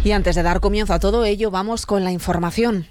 Y antes de dar comienzo a todo ello, vamos con la información.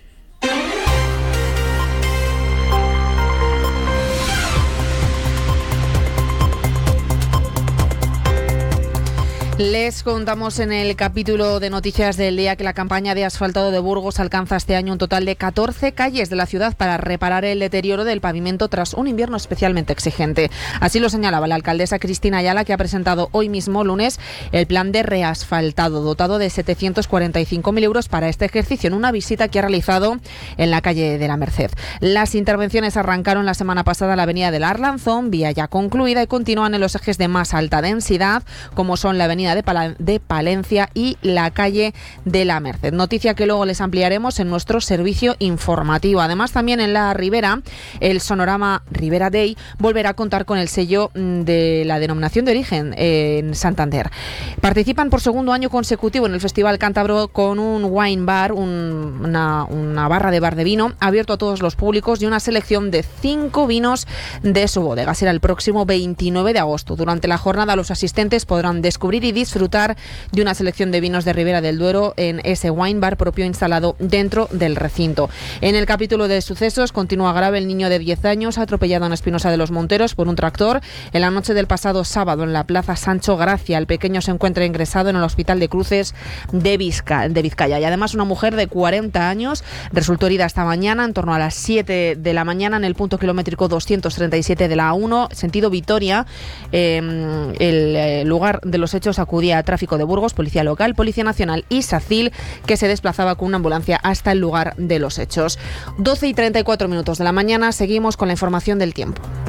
Les contamos en el capítulo de Noticias del Día que la campaña de asfaltado de Burgos alcanza este año un total de 14 calles de la ciudad para reparar el deterioro del pavimento tras un invierno especialmente exigente. Así lo señalaba la alcaldesa Cristina Ayala, que ha presentado hoy mismo, lunes, el plan de reasfaltado, dotado de 745.000 euros para este ejercicio, en una visita que ha realizado en la calle de la Merced. Las intervenciones arrancaron la semana pasada en la avenida del Arlanzón, vía ya concluida, y continúan en los ejes de más alta densidad, como son la avenida de Palencia y la calle de la Merced. Noticia que luego les ampliaremos en nuestro servicio informativo. Además, también en la Ribera, el Sonorama Ribera Day volverá a contar con el sello de la denominación de origen en Santander. Participan por segundo año consecutivo en el Festival Cántabro con un wine bar, una barra de bar de vino abierto a todos los públicos y una selección de 5 vinos de su bodega. Será el próximo 29 de agosto. Durante la jornada, los asistentes podrán descubrir y disfrutar de una selección de vinos de Ribera del Duero en ese wine bar propio instalado dentro del recinto. En el capítulo de sucesos, continúa grave el niño de 10 años atropellado en Espinosa de los Monteros por un tractor en la noche del pasado sábado en la Plaza Sancho Gracia. El pequeño se encuentra ingresado en el Hospital de Cruces de Vizcaya. Y además, una mujer de 40 años resultó herida esta mañana en torno a las 7 de la mañana en el punto kilométrico 237 de la A1, sentido Vitoria. El lugar de los hechos acudía a Tráfico de Burgos, Policía Local, Policía Nacional y SACIL, que se desplazaba con una ambulancia hasta el lugar de los hechos. 12:34 de la mañana, seguimos con la información del tiempo.